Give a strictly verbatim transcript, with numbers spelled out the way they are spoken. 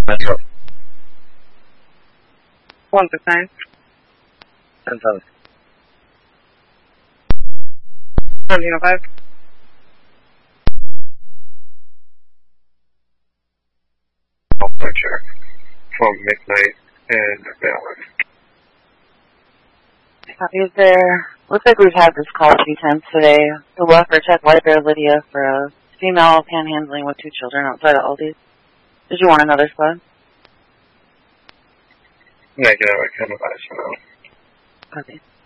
Metro. one six nine. ten seven. seventeen oh five. Check from McKnight and Balance. Copies there. Looks like we've had this call a few times today. The welfare check White Bear Lydia for a female panhandling with two children outside of Aldi's. Did you want another spot? Negative, I can't advise for now. Copy.